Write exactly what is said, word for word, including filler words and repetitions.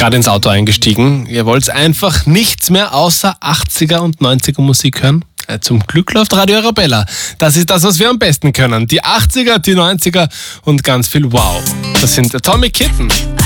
gerade ins Auto eingestiegen. Ihr wollt einfach nichts mehr außer achtziger und neunziger Musik hören? Äh, Zum Glück läuft Radio Arabella. Das ist das, was wir am besten können. Die achtziger, die neunziger und ganz viel Wow. Das sind Atomic Kitten.